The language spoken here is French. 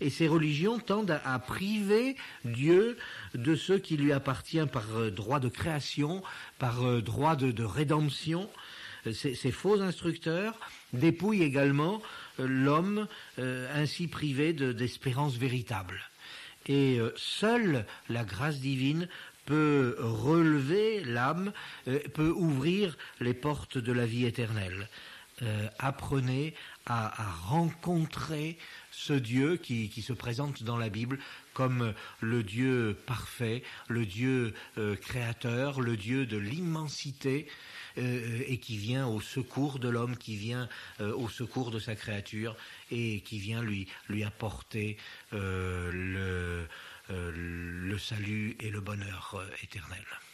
et ces religions tendent à priver Dieu de ce qui lui appartient par droit de création, par droit de rédemption. Ces faux instructeurs dépouillent également l'homme ainsi privé d'espérance véritable. Et seule la grâce divine peut relever l'âme, peut ouvrir les portes de la vie éternelle. Apprenez à rencontrer ce Dieu qui se présente dans la Bible comme le Dieu parfait, le Dieu créateur, le Dieu de l'immensité, et qui vient au secours de l'homme, qui vient au secours de sa créature et qui vient lui apporter le salut et le bonheur éternel.